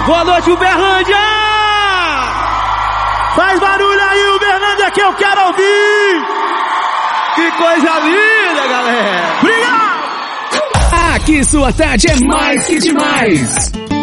Boa noite, Uberlândia! Faz barulho aí, Uberlândia, que eu quero ouvir! Que coisa linda, galera! Obrigado! Aqui sua tarde é mais que demais.